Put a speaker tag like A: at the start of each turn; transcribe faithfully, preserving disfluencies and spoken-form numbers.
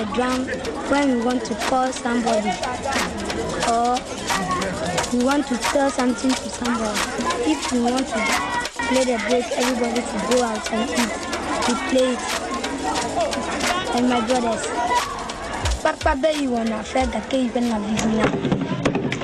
A: a drum when we want to call somebody or we want to tell something to somebody. If we want to play the break, everybody to go out and eat. We play it. And my brothers. Papa, you wanna fed the cave and not